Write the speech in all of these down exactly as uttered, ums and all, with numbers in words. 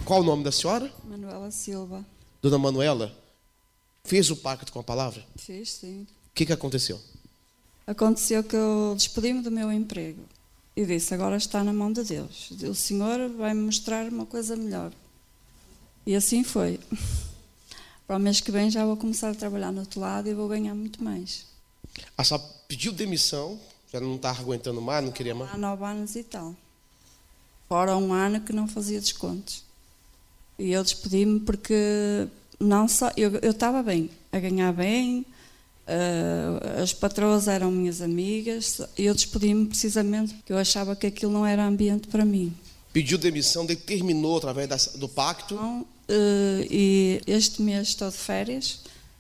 Qual o nome da senhora? Manuela Silva. Dona Manuela, fez o pacto com a palavra? Fiz, sim. O que, que aconteceu? Aconteceu que eu despedi-me do meu emprego e disse, agora está na mão de Deus. O Senhor vai-me mostrar uma coisa melhor. E assim foi. Para o mês que vem já vou começar a trabalhar no outro lado e vou ganhar muito mais. A senhora pediu demissão, já não estava aguentando mais, não queria mais? Há nove anos e tal. Fora um ano que não fazia descontos. E eu despedi-me porque não só, eu, eu estava bem, a ganhar bem, uh, as patroas eram minhas amigas, e eu despedi-me precisamente porque eu achava que aquilo não era ambiente para mim. Pediu demissão, determinou através da, do pacto? Então, uh, e este mês estou de férias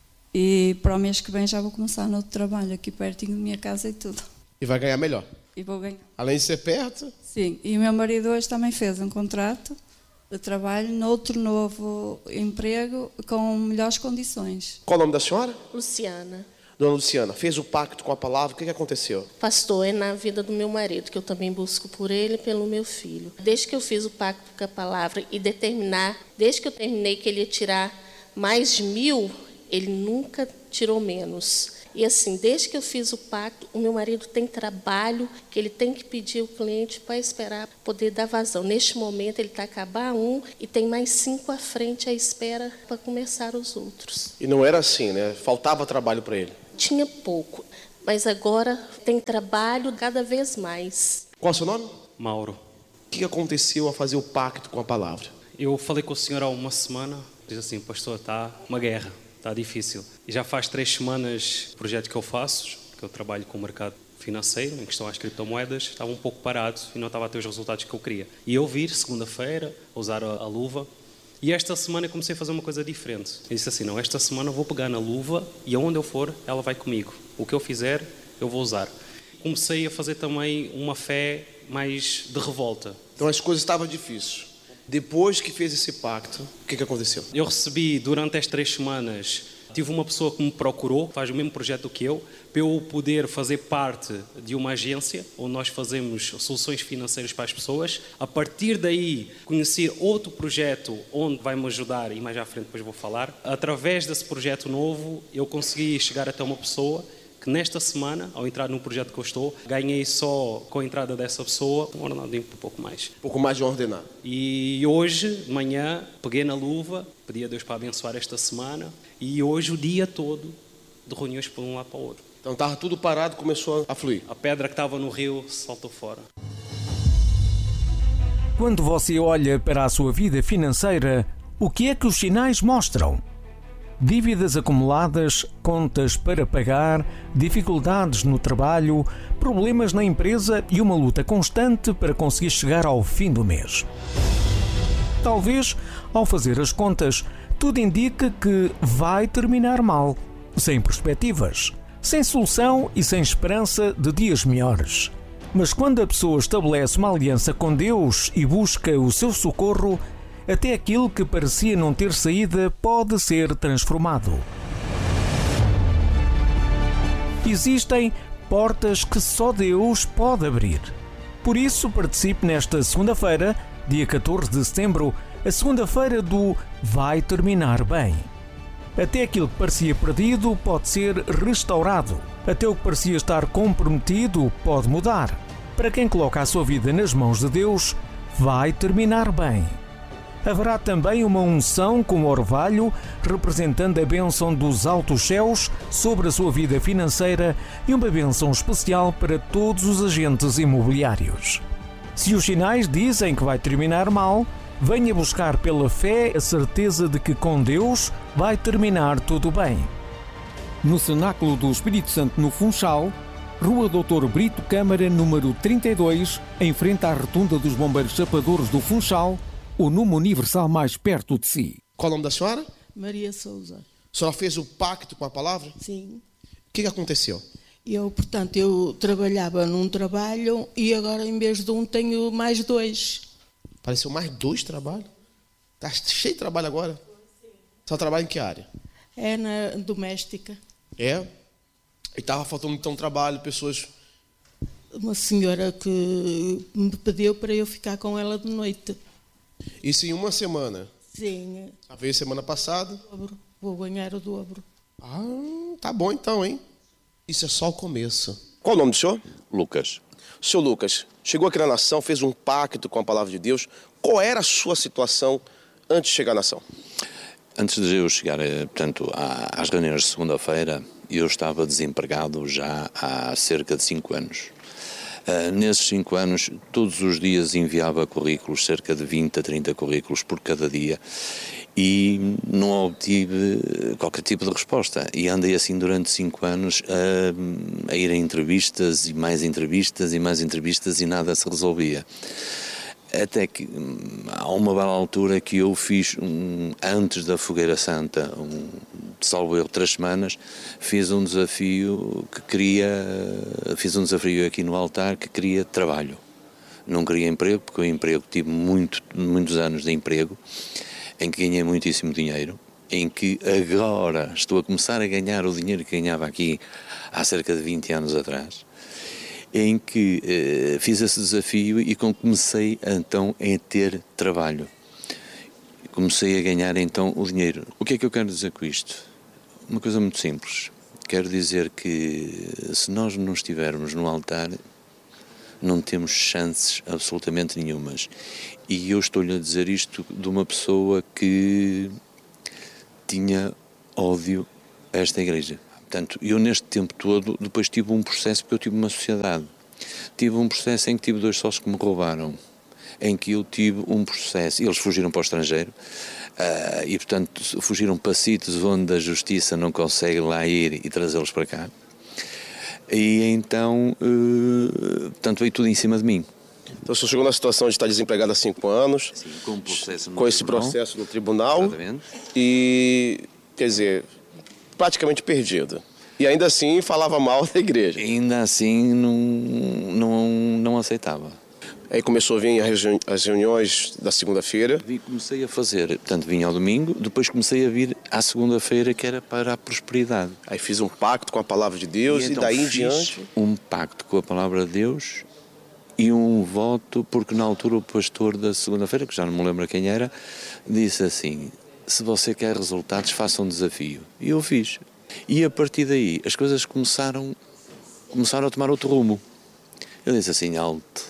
e para o mês que vem já vou começar no outro trabalho, aqui pertinho da minha casa e tudo. E vai ganhar melhor? E vou ganhar. Além de ser perto? Sim, e o meu marido hoje também fez um contrato de trabalho noutro novo emprego com melhores condições. Qual o nome da senhora? Luciana. Dona Luciana, fez o pacto com a palavra, o que, que aconteceu? Pastor, é na vida do meu marido, que eu também busco por ele e pelo meu filho. Desde que eu fiz o pacto com a palavra e determinar, desde que eu terminei que ele ia tirar mais de mil, ele nunca tirou menos. E assim, desde que eu fiz o pacto, o meu marido tem trabalho que ele tem que pedir ao cliente para esperar poder dar vazão. Neste momento, ele está a acabar um e tem mais cinco à frente à espera para começar os outros. E não era assim, né? Faltava trabalho para ele? Tinha pouco, mas agora tem trabalho cada vez mais. Qual é o seu nome? Mauro. O que aconteceu a fazer o pacto com a palavra? Eu falei com o senhor há uma semana, diz assim, pastor, está uma guerra, está difícil. E já faz três semanas o projeto que eu faço, que eu trabalho com o mercado financeiro, em questão às criptomoedas, estava um pouco parado e não estava a ter os resultados que eu queria. E eu vir, segunda-feira, usar a, a luva, e esta semana eu comecei a fazer uma coisa diferente. Eu disse assim, não, esta semana eu vou pegar na luva e aonde eu for, ela vai comigo. O que eu fizer, eu vou usar. Comecei a fazer também uma fé mais de revolta. Então as coisas estavam difíceis. Depois que fez esse pacto, o que, que aconteceu? Eu recebi, durante estas três semanas, tive uma pessoa que me procurou, faz o mesmo projeto que eu, para eu poder fazer parte de uma agência, onde nós fazemos soluções financeiras para as pessoas. A partir daí, conheci outro projeto, onde vai-me ajudar, e mais à frente depois vou falar. Através desse projeto novo, eu consegui chegar até uma pessoa que nesta semana, ao entrar no projeto que eu estou, ganhei só com a entrada dessa pessoa um ordenado um pouco mais. Um pouco mais de ordenado. E hoje, de manhã, peguei na luva, pedi a Deus para abençoar esta semana, e hoje o dia todo de reuniões por um lado para o outro. Então estava tudo parado, começou a fluir. A pedra que estava no rio saltou fora. Quando você olha para a sua vida financeira, o que é que os sinais mostram? Dívidas acumuladas, contas para pagar, dificuldades no trabalho, problemas na empresa e uma luta constante para conseguir chegar ao fim do mês. Talvez, ao fazer as contas, tudo indique que vai terminar mal, sem perspectivas, sem solução e sem esperança de dias melhores. Mas quando a pessoa estabelece uma aliança com Deus e busca o seu socorro, até aquilo que parecia não ter saída pode ser transformado. Existem portas que só Deus pode abrir. Por isso, participe nesta segunda-feira, dia catorze de setembro, a segunda-feira do Vai Terminar Bem. Até aquilo que parecia perdido pode ser restaurado. Até o que parecia estar comprometido pode mudar. Para quem coloca a sua vida nas mãos de Deus, vai terminar bem. Haverá também uma unção com orvalho, representando a bênção dos altos céus sobre a sua vida financeira e uma bênção especial para todos os agentes imobiliários. Se os sinais dizem que vai terminar mal, venha buscar pela fé a certeza de que com Deus vai terminar tudo bem. No Cenáculo do Espírito Santo no Funchal, Rua doutor Brito Câmara, número trinta e dois, em frente à Rotunda dos Bombeiros Chapadores do Funchal, o número universal mais perto de si. Qual o nome da senhora? Maria Souza. A senhora fez o pacto com a palavra? Sim. O que, que aconteceu? Eu, portanto, eu trabalhava num trabalho e agora em vez de um tenho mais dois. Apareceu mais dois trabalhos? Está cheio de trabalho agora? Sim. Só trabalha em que área? É na doméstica. É? E estava faltando então trabalho, pessoas... Uma senhora que me pediu para eu ficar com ela de noite. Isso em uma semana? Sim. Já veio semana passada? Dobro. Vou ganhar o dobro. Ah, tá bom então, hein? Isso é só o começo. Qual o nome do senhor? Lucas. Senhor Lucas, chegou aqui na nação, fez um pacto com a palavra de Deus. Qual era a sua situação antes de chegar à nação? Antes de eu chegar, portanto, às reuniões de segunda-feira, eu estava desempregado já há cerca de cinco anos. Uh, nesses cinco anos, todos os dias enviava currículos, cerca de vinte a trinta currículos por cada dia, e não obtive qualquer tipo de resposta. E andei assim durante cinco anos a, a ir a entrevistas e mais entrevistas e mais entrevistas e nada se resolvia. Até que há uma bela altura que eu fiz, um, antes da Fogueira Santa, um, salvo erro, três semanas, fiz um desafio que queria, fiz um desafio aqui no altar que queria trabalho. Não queria emprego, porque o emprego tive muito, muitos anos de emprego, em que ganhei muitíssimo dinheiro, em que agora estou a começar a ganhar o dinheiro que ganhava aqui há cerca de vinte anos atrás, em que eh, fiz esse desafio e comecei então a ter trabalho. Comecei a ganhar então o dinheiro. O que é que eu quero dizer com isto? Uma coisa muito simples. Quero dizer que se nós não estivermos no altar, não temos chances absolutamente nenhumas. E eu estou-lhe a dizer isto de uma pessoa que tinha ódio a esta igreja. Portanto, eu neste tempo todo, depois tive um processo, porque eu tive uma sociedade. Tive um processo em que tive dois sócios que me roubaram, em que eu tive um processo, eles fugiram para o estrangeiro, uh, e portanto fugiram para sítios onde a justiça não consegue lá ir e trazê-los para cá. E então, uh, portanto, veio tudo em cima de mim. Então o senhor chegou na situação de estar desempregado há cinco anos, Sim, com, um processo no com esse tribunal. processo no tribunal, Exatamente. E, quer dizer, praticamente perdido. E ainda assim falava mal da igreja. Ainda assim não, não, não aceitava. Aí começou a vir as reuniões da segunda-feira. Vi, comecei a fazer, portanto vim ao domingo, depois comecei a vir à segunda-feira, que era para a prosperidade. Aí fiz um pacto com a palavra de Deus e, então daí em fiz diante... um pacto com a palavra de Deus e um voto, porque na altura o pastor da segunda-feira, que já não me lembro quem era, disse assim: se você quer resultados, faça um desafio. E eu fiz. E a partir daí as coisas começaram, começaram a tomar outro rumo. Eu disse assim: alto,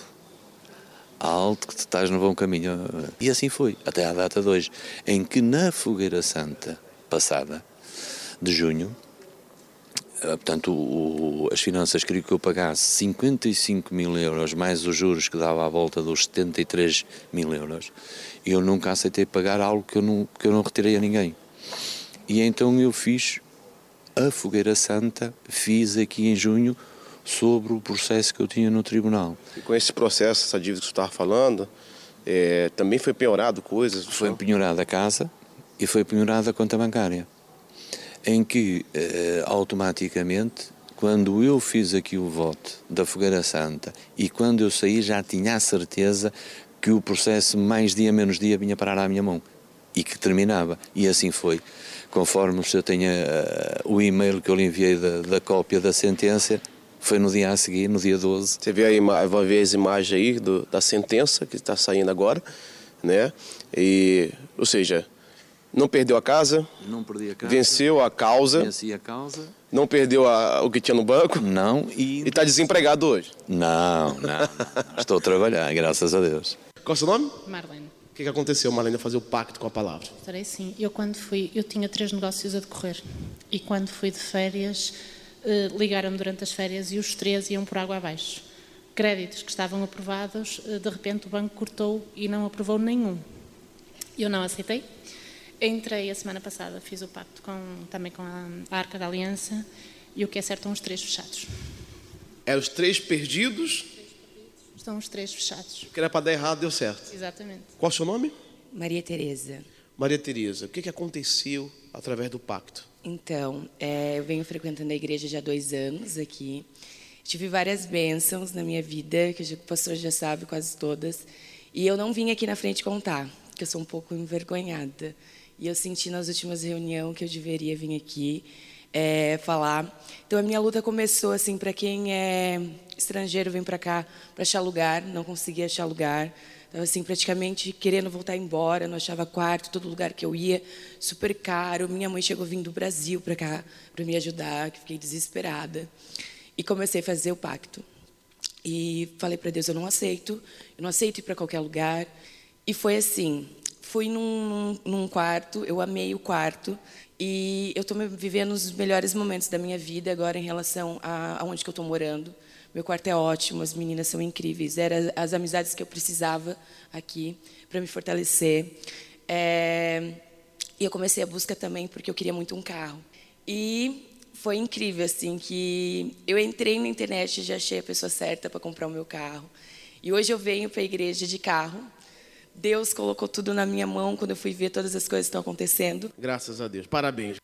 alto que tu estás no bom caminho. E assim foi, até à data de hoje, em que na Fogueira Santa passada, de junho, portanto, o, as finanças queriam que eu pagasse cinquenta e cinco mil euros, mais os juros que dava à volta dos setenta e três mil euros. E eu nunca aceitei pagar algo que eu não, que eu não retirei a ninguém. E então eu fiz a Fogueira Santa, fiz aqui em junho, sobre o processo que eu tinha no tribunal. E com esse processo, essa dívida que você estava falando, é, também foi penhorado coisas? Foi penhorada a casa e foi penhorada a conta bancária, em que eh, automaticamente, quando eu fiz aqui o voto da Fogueira Santa e quando eu saí, já tinha a certeza que o processo, mais dia menos dia, vinha parar à minha mão e que terminava. E assim foi. Conforme o senhor tenha uh, o e-mail que eu lhe enviei da, da cópia da sentença, foi no dia a seguir, no dia doze. Você vê aí, vai ver as imagens aí do, da sentença que está saindo agora, né? E, ou seja, não perdeu a casa, não perdi a casa, venceu a causa, venci a causa, não perdeu a, o que tinha no banco, não, e está desempregado hoje. Não, não, não. Estou a trabalhar, graças a Deus. Qual é o seu nome? Marlene. O que, que aconteceu, Marlene, a fazer o pacto com a palavra? Estarei sim. Eu quando fui, eu tinha três negócios a decorrer e quando fui de férias, eh, ligaram-me durante as férias e os três iam por água abaixo. Créditos que estavam aprovados, eh, de repente o banco cortou e não aprovou nenhum. Eu não aceitei. Entrei a semana passada, fiz o pacto com, também com a, a Arca da Aliança e o que é certo, estão os três fechados. Eram os três perdidos? Estão os três fechados. O que era para dar errado, deu certo. Exatamente. Qual é o seu nome? Maria Tereza. Maria Tereza, o que, que aconteceu através do pacto? Então, é, eu venho frequentando a igreja já há dois anos aqui. Tive várias bênçãos na minha vida, que o pastor já sabe, quase todas. E eu não vim aqui na frente contar, porque eu sou um pouco envergonhada. E eu senti nas últimas reuniões que eu deveria vir aqui é, falar. Então, a minha luta começou, assim, para quem é estrangeiro, vem para cá para achar lugar, não conseguia achar lugar. Estava assim, praticamente querendo voltar embora, não achava quarto, todo lugar que eu ia, super caro. Minha mãe chegou vindo do Brasil para cá para me ajudar, que fiquei desesperada. E comecei a fazer o pacto. E falei para Deus, eu não aceito, eu não aceito ir para qualquer lugar. E foi assim, fui num, num quarto, eu amei o quarto, e eu estou vivendo os melhores momentos da minha vida agora em relação a, a onde que eu estou morando. Meu quarto é ótimo, as meninas são incríveis. Eram as amizades que eu precisava aqui para me fortalecer. É, e eu comecei a busca também porque eu queria muito um carro. E foi incrível, assim, que eu entrei na internet e já achei a pessoa certa para comprar o meu carro. E hoje eu venho para a igreja de carro. Deus colocou tudo na minha mão quando eu fui ver todas as coisas que estão acontecendo. Graças a Deus. Parabéns.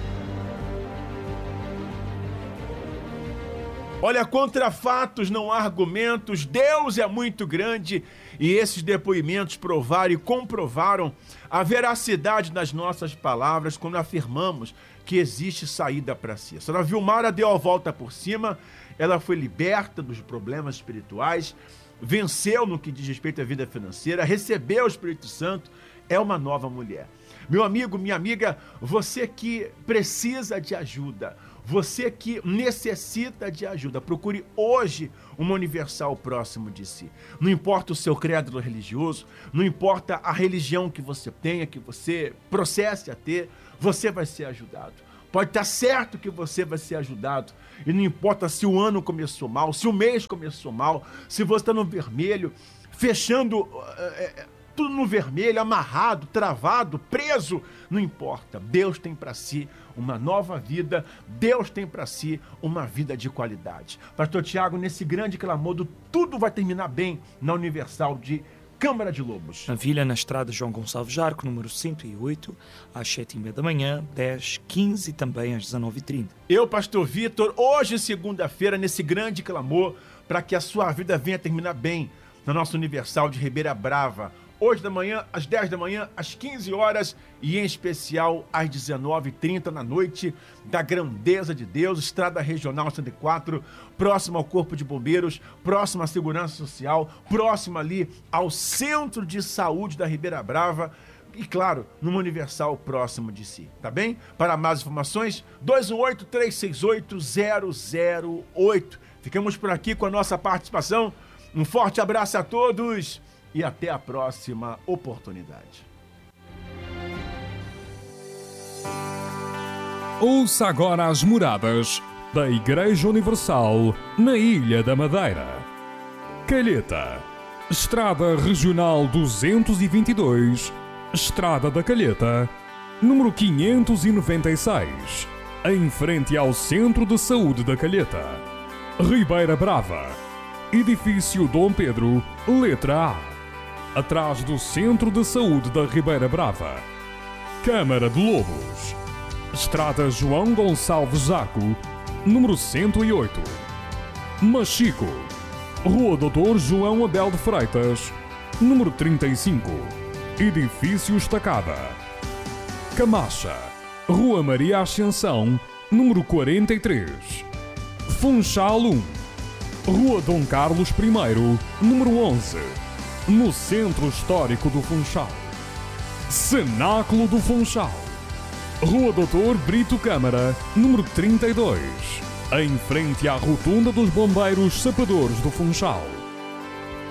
Olha, contra fatos não há argumentos, Deus é muito grande e esses depoimentos provaram e comprovaram a veracidade das nossas palavras quando afirmamos que existe saída para si. A senhora Vilmara deu a volta por cima, ela foi liberta dos problemas espirituais, venceu no que diz respeito à vida financeira, recebeu o Espírito Santo, é uma nova mulher. Meu amigo, minha amiga, você que precisa de ajuda, você que necessita de ajuda, procure hoje uma Universal próximo de si. Não importa o seu credo religioso, não importa a religião que você tenha, que você processe a ter, você vai ser ajudado. Pode estar certo que você vai ser ajudado. E não importa se o ano começou mal, se o mês começou mal, se você está no vermelho, fechando... É, tudo no vermelho, amarrado, travado, preso, não importa. Deus tem para si uma nova vida, Deus tem para si uma vida de qualidade. Pastor Tiago, nesse grande clamor do tudo vai terminar bem na Universal de Câmara de Lobos. Na Vila, na estrada João Gonçalves Jarco, número cento e oito, às sete e meia da manhã, dez, quinze e também às dezenove e trinta. Eu, Pastor Vitor, hoje, segunda-feira, nesse grande clamor, para que a sua vida venha terminar bem na nossa Universal de Ribeira Brava, hoje da manhã, às dez da manhã, às quinze horas e em especial às dezenove e trinta na noite da Grandeza de Deus, Estrada Regional cento e quatro, próximo ao Corpo de Bombeiros, próximo à Segurança Social, próximo ali ao Centro de Saúde da Ribeira Brava e, claro, numa Universal próximo de si, tá bem? Para mais informações, dois um oito, três seis oito, zero zero oito. Ficamos por aqui com a nossa participação. Um forte abraço a todos e até a próxima oportunidade. Ouça agora as moradas da Igreja Universal na Ilha da Madeira. Calheta, Estrada Regional duzentos e vinte e dois, Estrada da Calheta, número quinhentos e noventa e seis, em frente ao Centro de Saúde da Calheta. Ribeira Brava, Edifício Dom Pedro, letra A, atrás do Centro de Saúde da Ribeira Brava. Câmara de Lobos, Estrada João Gonçalves Jarco, número cento e oito. Machico, Rua Doutor João Abel de Freitas, número trinta e cinco, Edifício Estacada. Camacha, Rua Maria Ascensão, número quarenta e três. Funchal um, Rua Dom Carlos I, número onze, no Centro Histórico do Funchal. Cenáculo do Funchal, Rua Doutor Brito Câmara, número trinta e dois, em frente à Rotunda dos Bombeiros Sapadores do Funchal.